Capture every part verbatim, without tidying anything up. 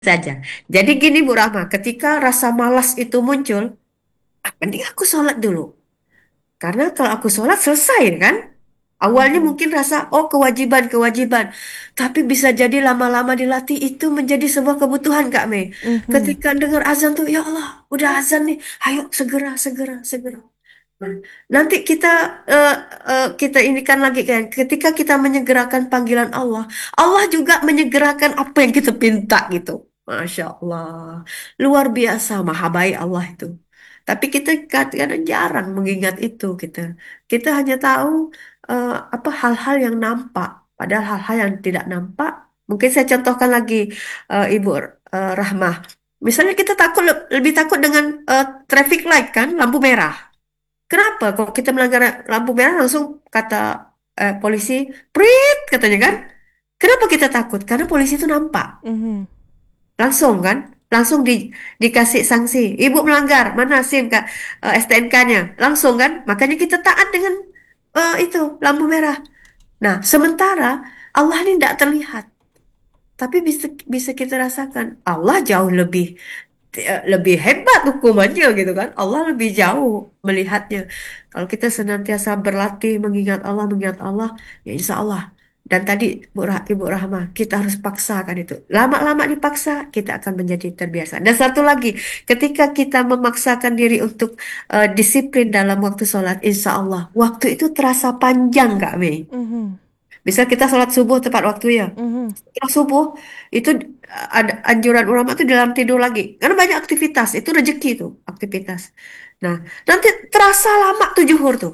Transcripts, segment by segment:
saja. Jadi gini Bu Rahma, ketika rasa malas itu muncul, ah, mending aku sholat dulu. Karena kalau aku sholat selesai kan? Awalnya Mhm. mungkin rasa, oh kewajiban, kewajiban. Tapi bisa jadi lama-lama dilatih itu menjadi sebuah kebutuhan Kak Mei. Mhm. Ketika dengar azan tuh, ya Allah, udah azan nih. Ayo segera, segera, segera. Nah, nanti kita eh, eh, kita ini kan lagi kan ketika kita menyegerakan panggilan Allah, Allah juga menyegerakan apa yang kita pinta gitu. Masya Allah, luar biasa maha baik Allah itu. Tapi kita kadang-kadang jarang mengingat itu kita. Kita hanya tahu eh, apa hal-hal yang nampak, padahal hal-hal yang tidak nampak. Mungkin saya contohkan lagi eh, Ibu eh, Rahmah. Misalnya kita takut lebih takut dengan eh, traffic light kan, lampu merah. Kenapa? Kalau kita melanggar lampu merah langsung kata eh, polisi, prit katanya kan? Kenapa kita takut? Karena polisi itu nampak, Mhm. langsung kan? Langsung di, dikasih sanksi. Ibu melanggar, mana SIM Kak, eh, S T N K-nya? Langsung kan? Makanya kita taat dengan eh, itu lampu merah. Nah, sementara Allah ini tidak terlihat, tapi bisa bisa kita rasakan Allah jauh lebih eh, lebih hebat hukumannya gitu kan. Allah lebih jauh melihatnya. Kalau kita senantiasa berlatih mengingat Allah, mengingat Allah, ya insya Allah. Dan tadi Bu Rah- Ibu Rahma, kita harus paksakan itu. Lama-lama dipaksa, kita akan menjadi terbiasa. Dan satu lagi, ketika kita memaksakan diri untuk eh, disiplin dalam waktu sholat, insya Allah, waktu itu terasa panjang, Kak Mei. Mhm. Bisa kita sholat subuh tepat waktu ya. Mhm. Setelah subuh itu uh, ada anjuran ulama itu dalam tidur lagi. Karena banyak aktivitas, itu rezeki tuh aktivitas. Nah, nanti terasa lama tuh zuhur tuh.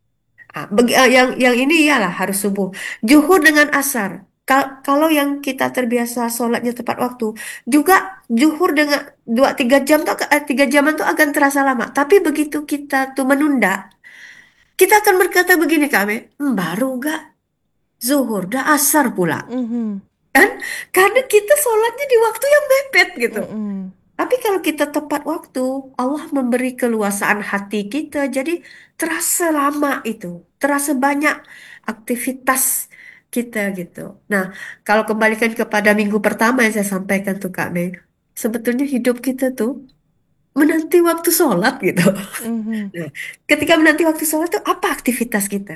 Ah, bagi- ah, yang yang ini iyalah harus subuh. Zuhur dengan asar. Kal- Kalau yang kita terbiasa sholatnya tepat waktu, juga zuhur dengan dua tiga jam tuh eh, tiga jaman tuh akan terasa lama. Tapi begitu kita tuh menunda, kita akan berkata begini kami, "Hmm, baru gak zuhur, dah asar pula." Mhm. Kan? Karena kita sholatnya di waktu yang mepet gitu. Mhm. Tapi kalau kita tepat waktu, Allah memberi keluasaan hati kita, jadi terasa lama itu, terasa banyak aktivitas kita gitu. Nah, kalau kembalikan kepada minggu pertama yang saya sampaikan tuh Kak Mei, sebetulnya hidup kita tuh menanti waktu sholat gitu. Mhm. Nah, ketika menanti waktu sholat tuh apa aktivitas kita?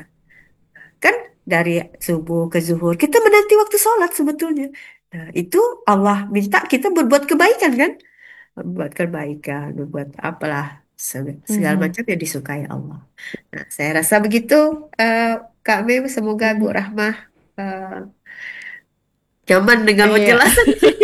Kan dari subuh ke zuhur, kita menanti waktu sholat sebetulnya. Nah, itu Allah minta kita berbuat kebaikan kan? Berbuat kebaikan, berbuat apalah, se- segala Mhm. macam yang disukai Allah. Nah, saya rasa begitu, eh, Kak Mim. Semoga Bu Rahmah eh, nyaman dengan Iya. penjelasan.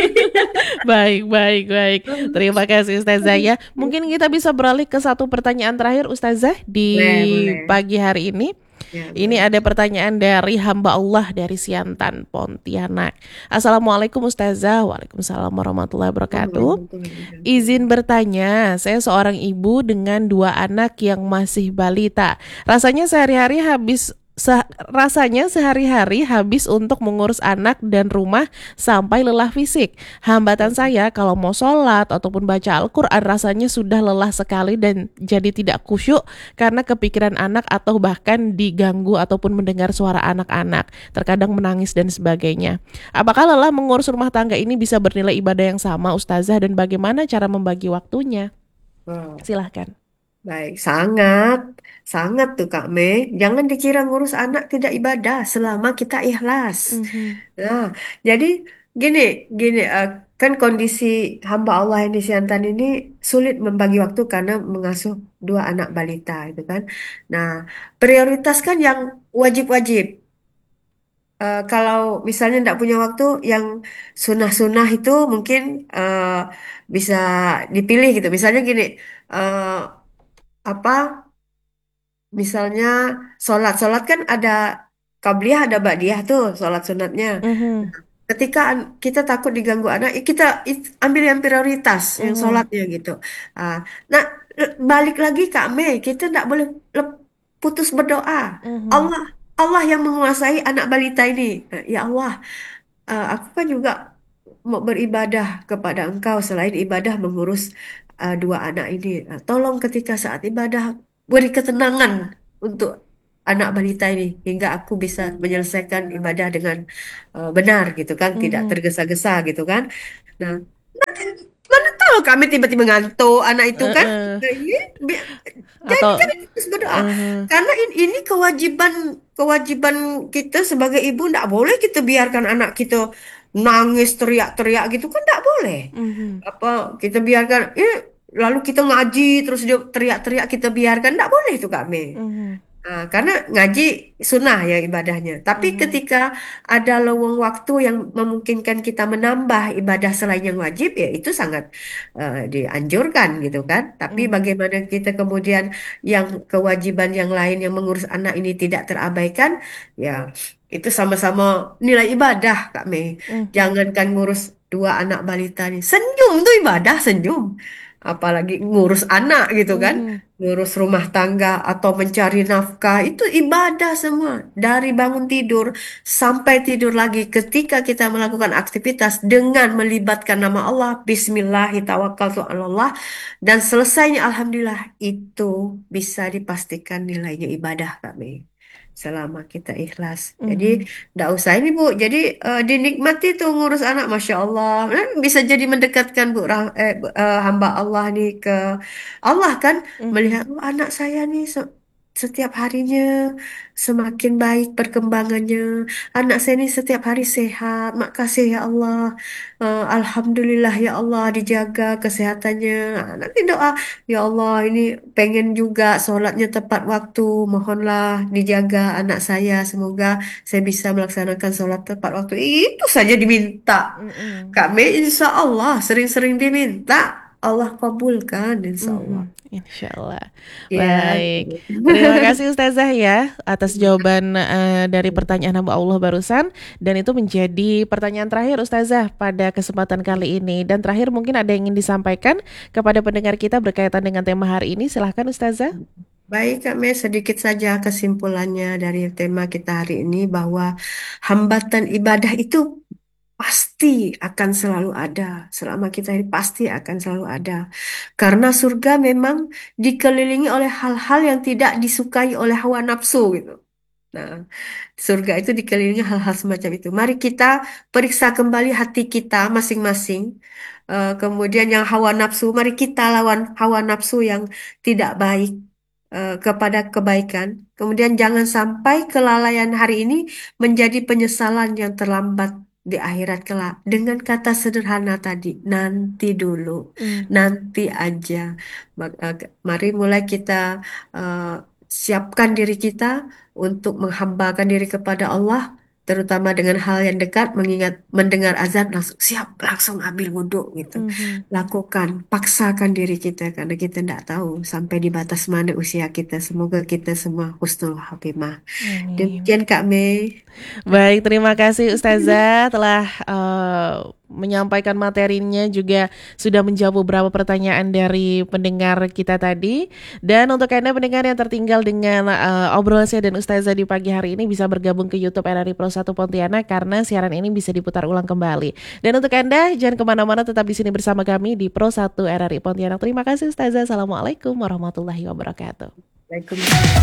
Baik, baik, baik. Terima kasih Ustazah ya. Mungkin kita bisa beralih ke satu pertanyaan terakhir Ustazah di Boleh, boleh. pagi hari ini. Ya, Ini boleh. ada pertanyaan dari hamba Allah dari Siantan, Pontianak. Assalamualaikum Ustazah. Waalaikumsalam warahmatullahi wabarakatuh. Izin bertanya, saya seorang ibu dengan dua anak yang masih balita. Rasanya sehari-hari habis se- rasanya sehari-hari habis untuk mengurus anak dan rumah sampai lelah fisik. Hambatan saya kalau mau sholat ataupun baca Al-Quran rasanya sudah lelah sekali dan jadi tidak khusyuk karena kepikiran anak atau bahkan diganggu ataupun mendengar suara anak-anak, terkadang menangis dan sebagainya. Apakah lelah mengurus rumah tangga ini bisa bernilai ibadah yang sama Ustazah dan bagaimana cara membagi waktunya? Wow. Silahkan. Baik, sangat, sangat tuh Kak Mei. Jangan dikira ngurus anak tidak ibadah selama kita ikhlas. Mhm. Nah, jadi gini, gini, eh, kan kondisi hamba Allah yang di Siantan ini sulit membagi waktu karena mengasuh dua anak balita, itu kan. Nah, prioritaskan yang wajib-wajib. Eh, kalau misalnya tidak punya waktu, yang sunnah-sunnah itu mungkin eh, bisa dipilih gitu. Misalnya gini, eh, apa? Misalnya sholat, sholat kan ada qabliyah, ada ba'diyah tuh sholat sunatnya. Mhm. Ketika an- kita takut diganggu anak, ya kita it- ambil yang prioritas, yang Mhm. sholatnya gitu. Ah, nah, le- balik lagi Kak Mei, kita tidak boleh lep- putus berdoa. Mhm. Allah, Allah yang menguasai anak balita ini. Nah, ya Allah, ah, aku kan juga mau beribadah kepada Engkau selain ibadah mengurus ah, dua anak ini. Ah, tolong ketika saat ibadah beri ketenangan untuk anak balita ini hingga aku bisa menyelesaikan ibadah dengan eh, benar gitu kan, tidak Mhm. tergesa-gesa gitu kan. Nah, Mana tahu kami tiba-tiba ngantuk anak itu kan. Heeh. Nah, ini bi- jadi Atau kami terus berdoa. uh, Karena in- ini kewajiban kewajiban kita sebagai ibu. Tidak boleh kita biarkan anak kita nangis teriak-teriak gitu kan, tidak boleh. mhm, Apa kita biarkan eh, lalu kita ngaji terus dia teriak-teriak kita biarkan, tidak boleh itu kami. mhm, Nah, karena ngaji sunnah ya ibadahnya. Tapi mhm, ketika ada lowong waktu yang memungkinkan kita menambah ibadah selain yang wajib, ya itu sangat eh, dianjurkan gitu kan. Tapi mhm, bagaimana kita kemudian yang kewajiban yang lain yang mengurus anak ini tidak terabaikan, ya itu sama-sama nilai ibadah Kak Mei. mhm, Jangankan ngurus dua anak balita nih, senyum tuh ibadah, senyum. Apalagi ngurus anak gitu kan, mhm, ngurus rumah tangga atau mencari nafkah itu ibadah semua dari bangun tidur sampai tidur lagi ketika kita melakukan aktivitas dengan melibatkan nama Allah Bismillahirrahmanirrahim dan selesainya Alhamdulillah itu bisa dipastikan nilainya ibadah kami selama kita ikhlas. Jadi mhm, tidak usah ini Bu, jadi eh, dinikmati tuh ngurus anak, Masya Allah. Nah, bisa jadi mendekatkan Bu, Rah- eh, Bu- eh, hamba Allah nih ke Allah kan, mhm, melihat "Oh, anak saya nih se- setiap harinya semakin baik perkembangannya. Anak saya ini setiap hari sehat. Makasih ya Allah. Eh, Alhamdulillah ya Allah dijaga kesehatannya. Ah, nanti doa, ya Allah ini pengen juga sholatnya tepat waktu. Mohonlah dijaga anak saya. Semoga saya bisa melaksanakan sholat tepat waktu. Itu saja diminta. mhm. Kami insya Allah sering-sering diminta. Allah kabulkan insya Allah. Mhm, insyaallah. Ya. Baik, terima kasih Ustazah ya atas jawaban eh, dari pertanyaan hamba Allah barusan. Dan itu menjadi pertanyaan terakhir Ustazah pada kesempatan kali ini. Dan terakhir mungkin ada yang ingin disampaikan kepada pendengar kita berkaitan dengan tema hari ini. Silahkan Ustazah. Baik, Kak Mei, sedikit saja kesimpulannya dari tema kita hari ini bahwa hambatan ibadah itu pasti akan selalu ada. Selama kita ini pasti akan selalu ada. Karena surga memang dikelilingi oleh hal-hal yang tidak disukai oleh hawa nafsu gitu. Nah, surga itu dikelilingi hal-hal semacam itu. Mari kita periksa kembali hati kita masing-masing. Eh, kemudian yang hawa nafsu, mari kita lawan hawa nafsu yang tidak baik eh, kepada kebaikan. Kemudian jangan sampai kelalaian hari ini menjadi penyesalan yang terlambat di akhirat kelak. Dengan kata sederhana tadi, nanti dulu, Mhm, nanti aja. Mak- eh, Mari mulai kita eh, siapkan diri kita untuk menghambakan diri kepada Allah, terutama dengan hal yang dekat, mengingat mendengar azan langsung siap, langsung ambil wudhu gitu. mhm. Lakukan, paksakan diri kita karena kita tidak tahu sampai di batas mana usia kita. Semoga kita semua husnul khotimah. Amin. Demikian Kak Mei. Baik, terima kasih Ustazah telah eh, menyampaikan materinya juga sudah menjawab beberapa pertanyaan dari pendengar kita tadi. Dan untuk Anda pendengar yang tertinggal dengan eh, obrolan saya dan Ustazah di pagi hari ini bisa bergabung ke YouTube R R I Pro satu Pontianak karena siaran ini bisa diputar ulang kembali. Dan untuk Anda jangan kemana-mana, tetap di sini bersama kami di Pro satu R R I Pontianak. Terima kasih Ustazah. Assalamualaikum warahmatullahi wabarakatuh. Waalaikumsalam.